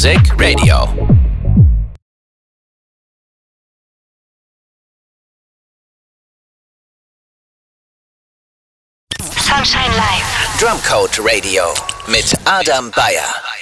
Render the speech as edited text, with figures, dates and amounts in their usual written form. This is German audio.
Music Radio. Sunshine Live. Drumcode Radio mit Adam Beyer.